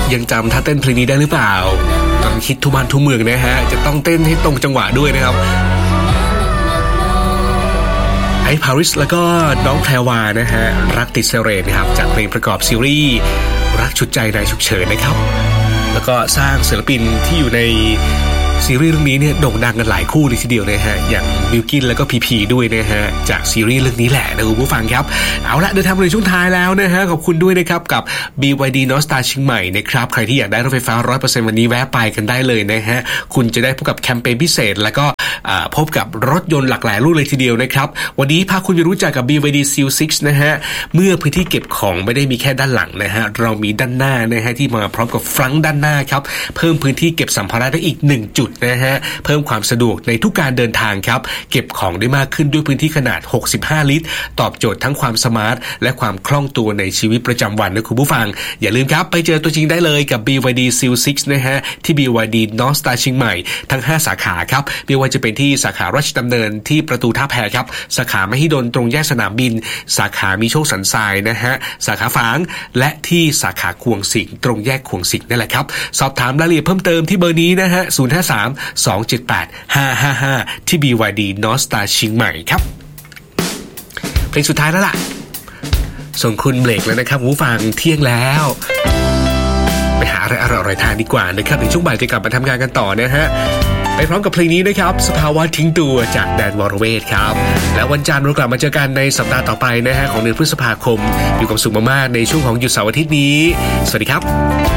ยังจำท่าเต้นเพลงนี้ได้หรือเปล่าต้องคิดทุกบ้านทุกเมืองนะฮะจะต้องเต้นให้ตรงจังหวะด้วยนะครับไอ้พาริสแล้วก็น้องแพรวานะฮะรักติดไซเรนนะครับจากเพลงประกอบซีรีส์รักฉุดใจนายฉุกเฉินนะครับแล้วก็สร้างศิลปินที่อยู่ในซีรีส์เรื่องนี้เนี่ยโด่งดังกันหลายคู่เลยทีเดียวนะฮะอย่างบิลกินแล้วก็พีพีด้วยนะฮะจากซีรีส์เรื่องนี้แหละนะคุณผู้ฟังครับเอาละเดินทางมาในช่วงท้ายแล้วนะฮะขอบคุณด้วยนะครับกับ BYD North Star เชียงใหม่นะครับใครที่อยากได้รถไฟฟ้า 100% วันนี้แวะไปกันได้เลยนะฮะคุณจะได้พบกับแคมเปญพิเศษแล้วก็พบกับรถยนต์หลากหลายรุ่นเลยทีเดียวนะครับวันนี้พาคุณไปรู้จักกับ BYD Seal 6นะฮะเมื่อพื้นที่เก็บของไม่ได้มีแค่ด้านหลังนะฮะเรามีด้านหน้านะฮะที่มาพร้อมกับฟรังก์ด้านหน้าครับเพิ่มพื้นที่เก็บสัมภาระได้อีก1จุดนะฮะเพิ่มความสะดวกในทุกการเดินทางครับเก็บของได้มากขึ้นด้วยพื้นที่ขนาด65ลิตรตอบโจทย์ทั้งความสมาร์ทและความคล่องตัวในชีวิตประจำวันนะคุณผู้ฟังอย่าลืมครับไปเจอตัวจริงได้เลยกับ BYD Seal 6นะฮะที่ BYD North Star เชียงใหม่ทั้ง5สาขาครับไม่ว่าจะเป็นที่สาขาราชดำเนินที่ประตูท่าแพครับสาขามหิดลตรงแยกสนามบินสาขามีโชคสันทรายนะฮะสาขาฝางและที่สาขาควงสิงตรงแยกควงสิงนั่นแหละครับสอบถามรายละเอียดเพิ่มเติมที่เบอร์นี้นะฮะ053-278-555ที่ BYD North Star เชียงใหม่ครับเพลงสุดท้ายแล้วล่ะส่งคุณเบรกแล้วนะครับผู้ฟังเที่ยงแล้วไปหาอะไรอร่อยๆทานดีกว่านะครับในช่วงบ่ายจะกลับมาทำงานกันต่อนะฮะไปพร้อมกับเพลงนี้นะครับสภาวะทิ้งตัวจากแดนวรเวทครับแล้ววันจันทร์เรากลับมาเจอกันในสัปดาห์ต่อไปนะฮะของเดือนพฤษภาคมมีความสุขมากๆในช่วงของหยุดเสาร์อาทิตย์นี้สวัสดีครับ